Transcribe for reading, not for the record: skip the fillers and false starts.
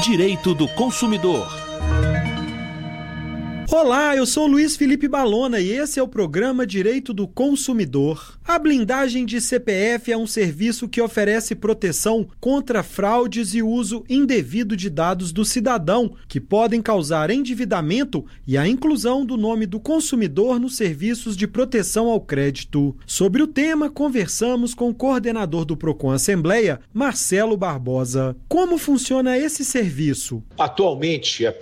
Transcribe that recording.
Direito do Consumidor. Olá, eu sou Luiz Felipe Balona e esse é o programa Direito do Consumidor. A blindagem de CPF é um serviço que oferece proteção contra fraudes e uso indevido de dados do cidadão, que podem causar endividamento e a inclusão do nome do consumidor nos serviços de proteção ao crédito. Sobre o tema, conversamos com o coordenador do Procon Assembleia, Marcelo Barbosa. Como funciona esse serviço? Atualmente,